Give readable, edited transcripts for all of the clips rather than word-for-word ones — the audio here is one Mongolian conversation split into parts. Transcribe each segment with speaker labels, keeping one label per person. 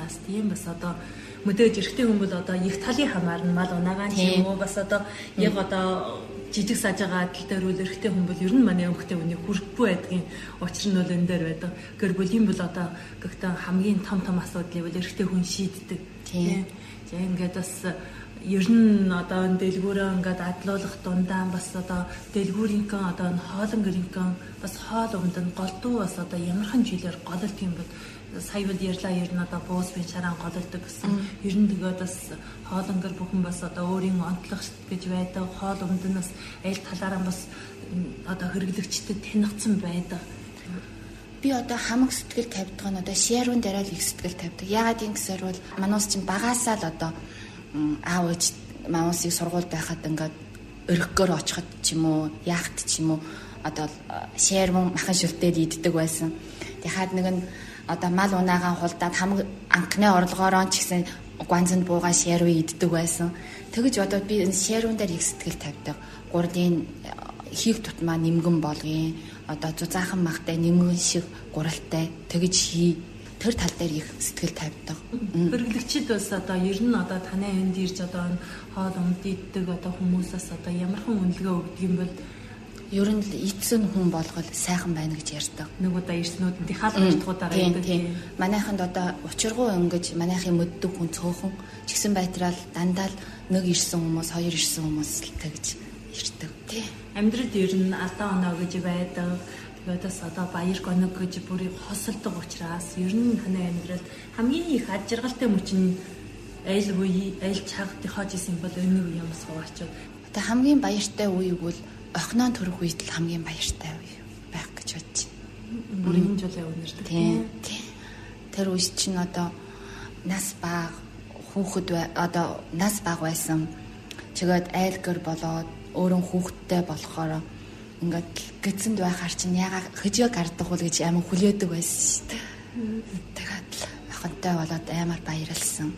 Speaker 1: учраас тийм бас одоо мэдээж эрэгтэй хүн бол одоо их талын хамаарна мал унаагаан ч юм уу бас одоо яг одоо жижиг саж байгаа адил дээр үл эрэгтэй хүн бол ер нь манай эмэгтэй хүний хүрэхгүй байдгийн учир нь бол энэ дээр байдаг. Гэр бүлийн бол одоо гэхдээ хамгийн том асуудлыг бол эрэгтэй хүн шийддэг. Тийм. За ингээд бас ер нь одоо энэ дэлгүүрээ ингээд адлуулах дундаа бас одоо дэлгүүрийнхэн одоо хоолн гэрийнхэн бас хоол өмдөн голдуу бас одоо ямархан жилээр гололт юм бол сая бол ярьлаа ер нь одоо буус бинчарaan гололдог гэсэн. Ер нь тэгээд бас хоолн гэр бүхэн бас одоо өөрийн онцлог гэж байдаг. Хоол өмдөнөөс аль талаараа бас одоо хэрэглэгчдэд тэнэгцэн байдаг.
Speaker 2: Би одоо хамаг сэтгэл тавьдаг нь одоо ширүүн дээр л их сэтгэл тавьдаг. Яагаад юм гэсээр бол мануус чинь багаасаа л одоо аав ээж маусыг сургууль байхад ингээд өргөгөөр очиход ч юм уу яахт ч юм уу одоо ширүүн махан шүлтээд иддэг байсан. Тэгэхад нэг нь одоо мал унаагаан хулдаад хамаг анхны орлогоороо ч гэсэн ганцнд буугаа ширүү иддэг байсан. Тэгэж одоо би энэ ширүүн дээр их сэтгэл тавьдаг. Гурдын хийх тутмаа нэмгэн болгоё. Одоо зузаахан махтай нэмгэн шиг гуралтай тэгэж хий. Тэр тал дээр их сэтгэл тавьдаг.
Speaker 1: Хэрэглэгчид бас одоо ер нь одоо танай энд ирж одоо хоол өмддөг одоо хүмүүсээс одоо ямархан үнэлгээ өгдөг юм бол
Speaker 2: ер нь эцэн хүн болгол сайхан байна гэж ярьдаг.
Speaker 1: Нэг удаа ирснүүд нь хаал байтгуудаараа
Speaker 2: ярьдаг. Манайханд одоо учиргуу ингэж манайхын мэддэг хүн цөөхөн чигсэн байтрал дандаа л нэг ирсэн хүмүүс, хоёр ирсэн хүмүүс л тэгж ирдэг. Тий.
Speaker 1: Амьдралд ер нь алдаа оноо гэж байдаг. Тэгээс одоо баяр гоног гэж бүрийг хосолдог учраас ер нь танай амьдралд хамгийн их ад жаргалтай мөчн айл үе, айл цаг хож исэн бол энэ үе юмс хуваачаад.
Speaker 2: Одоо хамгийн баяртай үе бол охиноо төрөх үед л хамгийн баяртай үе байх гэж бодож байна.
Speaker 1: Бүрийн жолоо өнөрдөг.
Speaker 2: Тийм. Тэр үе чинь одоо нас баг хүүхэд одоо нас баг байсан. Чигээд айл гэр болоод өөрөн хүүхэдтэй болохоор ингээд гэцэнд байхаар чинь ягаад хөжөө гардах уу гэж амар хүлээдэг байсан шүү дээ. Тэгээд охинтой болоод амар баярлсан.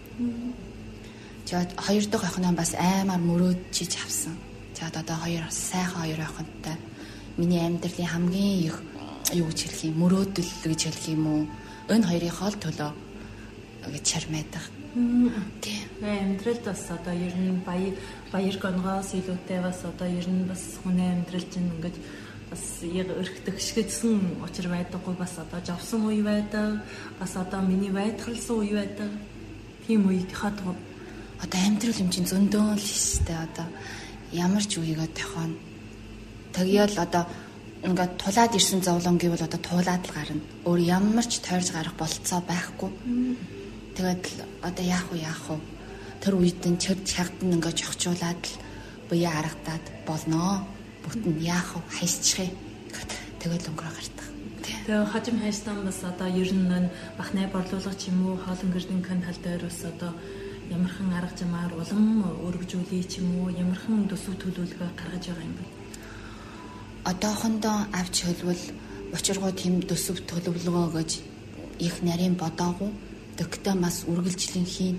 Speaker 2: Тэгээд хоёр дахь охиноо бас амар мөрөөдчиж авсан. Тэгээд одоо хоёр сайхан хоёр охинтой. Миний амьдралын хамгийн их юу гэж хэлэх юм мөрөөдөл гэж хэлэх юм уу? Энэ хоёрын хоол төлөө гэж чармайдаг.
Speaker 1: Тийм. Амьдралд бас одоо ер нь баяр гонгоос илүүтэй бас одоо ер нь бас хүний амьдрал чинь ингээд бас яг өрхтөх шигдсэн учир байдаггүй бас одоо жавсан үе байдаг. Бас одоо миний байтгалсан үе байдаг. Тийм үед хатгав.
Speaker 2: Одоо амьдрал юм чинь зөндөөн л шүү дээ. Одоо ямар ч үеигээ тохино. Тэгээл одоо ингээд тулаад ирсэн зовлон гэвэл одоо туулаад л гарна. Өөр ямар ч тойрж гарах болцоо байхгүй. Тэгээд одоо яах вэ? Тэр үед нь чагдан ингээд жогчуулаад л буяа харагдаад болноо. Бүтэн яах вэ? Хайсчих юм. Тэгэл өнгөрөө гартах.
Speaker 1: Тэгээ хажим хайстан бас одоо ер нь бахнай борлуулах ч юм уу хоолн гэрдийн тал дээр бас одоо ямархан арга замаар улам өргөжүүлээ ч юм уу ямархан төсөв төлөвлөгөө гаргаж байгаа юм бэ?
Speaker 2: Одоохондоо авч хэлбэл учиргуу тэм төсөв төлөвлөгөө гэж их нарийн бодоогүй. Тэгтээ бас үргэлжлэн хийн.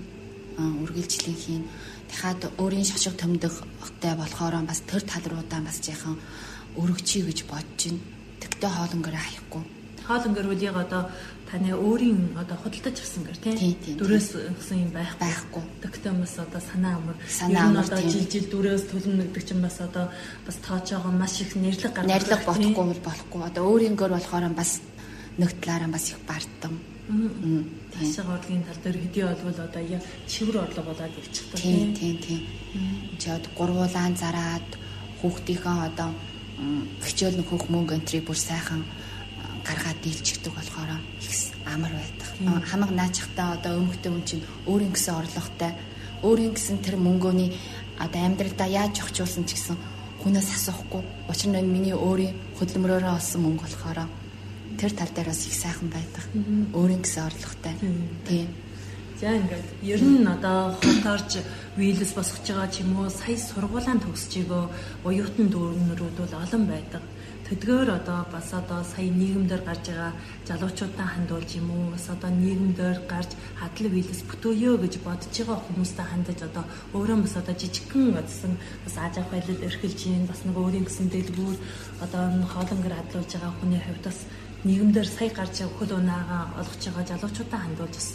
Speaker 2: Дахиад өөрийн шошго томдохтой болохоор бас тэр тал руудаа бас жаахан өргөчий гэж бодож байна. Тэгтээ хоолн гэрээ хаяхгүй.
Speaker 1: Хоолн гэр үлийг одоо таны өөрийн одоо худалдаж авсан гэр тийм дөрөөс гэсэн юм байхгүй. Тэгтээ бас одоо санаа амар одоо жил дөрөөс төлнөгдөг чинь бас одоо бас тоочоогоо маш их нэрлэг гаргах.
Speaker 2: Нэрлэг болохгүй. Одоо өөрийн гэр болохоор бас нэг талаараа бас их бардам.
Speaker 1: Ашиг орлогын тал дээр хэдий болвол одоо яг чивэр орлого болоод ивчихдаг.
Speaker 2: Тийм. Чад гурвуулаан зараад хүүхдийнхээ одоо хичээл нөхөх мөнгө энтрийг бүр сайхан гаргаад дийлчихдэг болохоор их амар байдаг. Хамаг наачхтаа одоо өмгтэй хүн чинь өөрийн гэсэн орлоготой, өөрийн гэсэн тэр мөнгөний одоо амьдралдаа яаж зохицуулсан ч гэсэн хүнээс асуухгүй. Учир нь миний өөрийн хөдөлмөрөөрөө олсон мөнгө болохоор тэр тал дээр бас их сайхан байдаг. Өөрийн гэсэн орлоготой. Тийм.
Speaker 1: За ингээд ер нь одоо хотоорж вийлс босгож байгаа ч юм уу сая сургуулаан төгсөж байгаа оюутан дүүрнүүд бол олон байдаг. Тэдгээр одоо бас одоо сая нийгэмдэр гарч байгаа залуучуудаа хандуулж юм уу бас одоо нийгэмдэр гарч хадлаг вийлс бүтөөё гэж бодож байгаа хүмүүстэй хандаж одоо өөрөө бас одоо жижигхэн гэсэн бас ааж авах байлал эрхэлж юм бас нэг өөрийн гэсэн дэлгүүр одоо хоолн гэр хадлуулж байгаа хүний хувьд бас нийгэмдэр сая гарч хөл унаагаа олгож байгаа залуучуудаа хандуулж